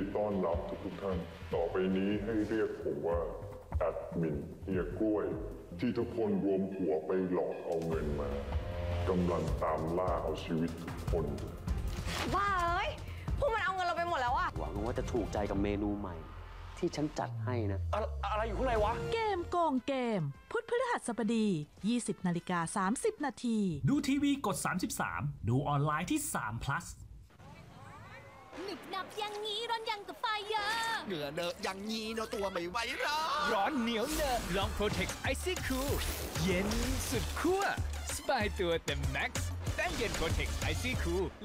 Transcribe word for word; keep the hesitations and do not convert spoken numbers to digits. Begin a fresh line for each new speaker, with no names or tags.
ต้อนรับทุกท่านต่อไปนี้ให้เรียกผมว่าแอดมินเฮียกล้วยที่ทุกคนรวมหัวไปหลอกเอาเงินมากำลังตามล่าเอาชีวิตทุกคน
บ้าเอ้ยพวกมันเอาเงินเราไปหมดแล้วอะ
หวังว่าจะถูกใจกับเมนูใหม่ที่ฉันจัดให้นะอะอะไรอยู่ข้างในวะ
เกมโกงเกมพุธพฤหัสบดี ยี่สิบนาฬิกาสามสิบนาที
ดูทีวีกดสามสิบสามดูออนไลน์ที่สาม plus
หนึบหนับอย่างนี้ร้อนยังกับไฟเยอะ
เหงื่อเนอะอย่างนี้เนอะตัวไม่ไหวหรอ
ร้อนเหนียวเนอะลอง Protect Icy Cool เย็นสุดขั้วสบายตัวเต็มแม็กซ์แต้มเย็น Protect Icy Cool